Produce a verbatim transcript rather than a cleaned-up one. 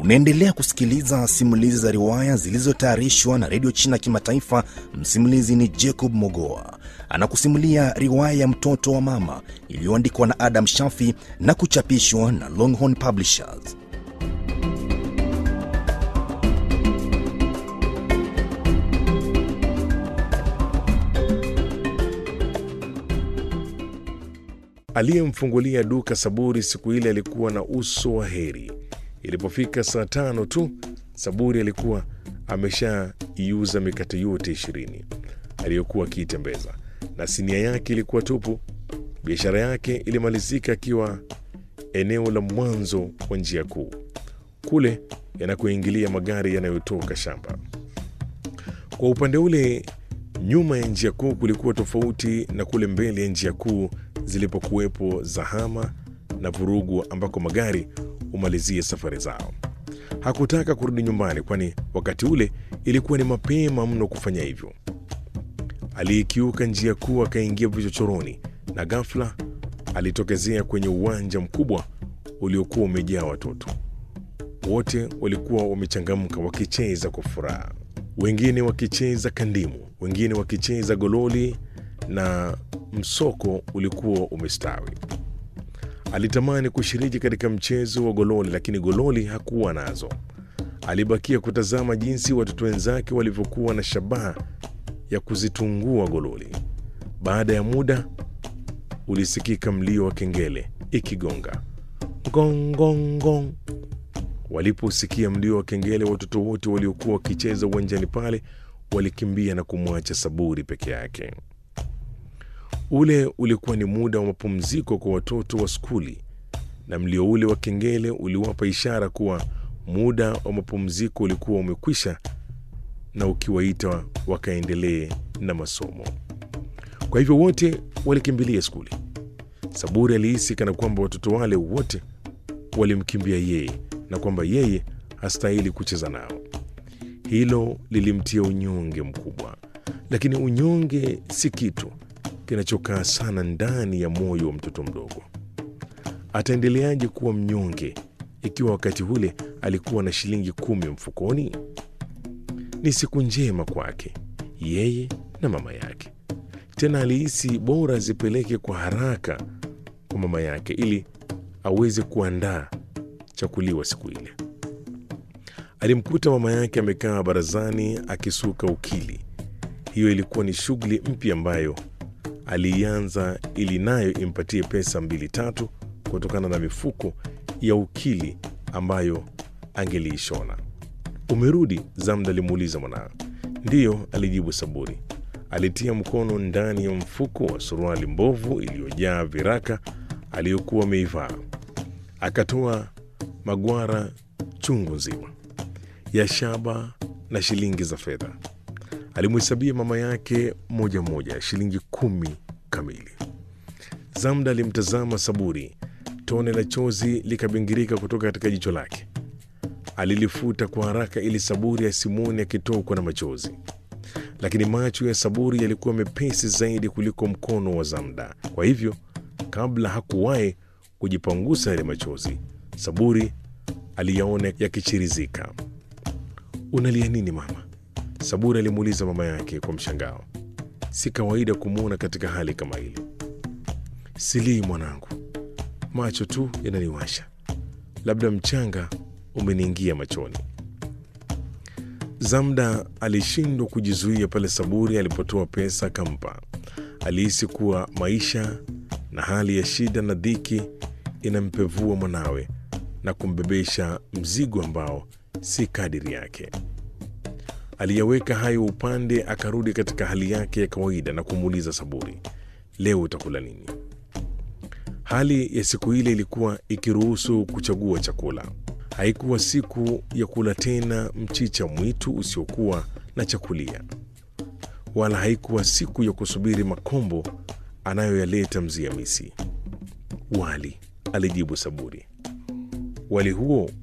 Unaendelea kusikiliza simulizi za riwaya zilizotayarishwa na Radio China Kimataifa. Msimulizi ni Jacob Mogoa. Anakusimulia riwaya ya Mtoto wa Mama iliyoandikwa na Adam Shafi na kuchapishwa na Longhorn Publishers. Aliyemfungulia duka Saburi siku ile alikuwa na uso wa heri. Ilipofika saa tano tu, Saburi alikuwa ameshaiuza mikate yote ishirini aliyokuwa akiitembeza, na sinia yake ilikuwa tupu. Biashara yake ilimalizika akiwa eneo la mwanzo wa njia kuu, kule yanakoingilia magari yanayotoka shamba. Kwa upande ule nyuma ya njia kuu kulikuwa tofauti na kule mbele ya njia kuu zilipokuwepo zahama na vurugu ambako magari umalizie safari zao. Hakutaka kurudi nyumbani, kwani wakati ule ilikuwa ni mapema mno kufanya hivyo. Aliikiuka njia kuu akaingia vichochoroni, na ghafla alitokezea kwenye uwanja mkubwa uliokuwa umejaa watoto. Wote walikuwa wamechangamka wakicheza kwa furaha, wengine wakicheza kandimu, wengine wakicheza gololi, na msoko ulikuwa umestawi. Alitamani kushiriki katika mchezo wa gololi, lakini gololi hakuwa nazo. Alibakia kutazama jinsi watoto wenzake walivyokuwa na shabaha ya kuzitungua gololi. Baada ya muda ulisikika mlio wa kengele ikigonga gong gong gong. Waliposikia mlio wa kengele, watoto wote waliokuwa wakicheza uwanjani pale walikimbia na kumwacha Saburi peke yake. Ule ulikuwa ni muda wa mapumziko kwa watoto wa skuli, na mlio ule wa kengele uliwapa ishara kuwa muda wa mapumziko ulikuwa umekwisha, na ukiwaita wakaendelee na masomo. Kwa hivyo wote walikimbilia skuli. Saburi alihisi kana kwamba watoto wale wote walimkimbia yeye na kwamba yeye hastahili kucheza nao. Hilo lilimtia unyonge mkubwa, lakini unyonge si kitu kinachokaa sana ndani ya moyo wa mtoto mdogo. Ataendeleaje kuwa mnyonge ikiwa wakati ule alikuwa na shilingi kumi mfukoni? Ni siku njema kwake yeye na mama yake. Tena alihisi bora zipeleke kwa haraka kwa mama yake ili aweze kuandaa chakuliwa siku ile. Alimkuta mama yake amekaa barazani akisuka ukili. Hiyo ilikuwa ni shughuli mpya ambayo alianza ili nayo impatie pesa mbili tatu kutokana na mifuko ya ukili ambayo angeliishona. "Umerudi?" Zamda alimuuliza mwanawe. "Ndiyo," alijibu Saburi. Alitia mkono ndani ya mfuko wa suruali mbovu iliyojaa viraka aliyokuwa ameivaa. Akatoa magwara chungu nzima ya shaba na shilingi za fedha. Alimhesabia mama yake moja moja shilingi kumi kamili. Zamda alimtazama Saburi. Tone la chozi likabingirika kutoka katika jicho lake. Alilifuta kwa haraka ili Saburi asimwone akitokwa na machozi, lakini macho ya Saburi yalikuwa mepesi zaidi kuliko mkono wa Zamda. Kwa hivyo kabla hakuwahi kujipangusa yale machozi, Saburi aliyaona yakichirizika. "Unalia nini mama?" Saburi alimuuliza mama yake kwa mshangao. "Si kawaida kumwona katika hali kama hili." "Silii mwanangu, macho tu yananiwasha, labda mchanga umeniingia machoni." Zamda alishindwa kujizuia pale Saburi alipotoa pesa akampa. Alihisi kuwa maisha na hali ya shida na dhiki inampevua mwanawe na kumbebesha mzigo ambao si kadiri yake. Aliyaweka hayo upande, akarudi katika hali yake ya kawaida na kumuuliza Saburi, "Leo utakula nini?" Hali ya siku ile ilikuwa ikiruhusu kuchagua chakula. Haikuwa siku ya kula tena mchicha mwitu usiokuwa na chakulia, wala haikuwa siku ya kusubiri makombo anayoyaleta Mzee Hamisi. "Wali," alijibu Saburi. Wali huo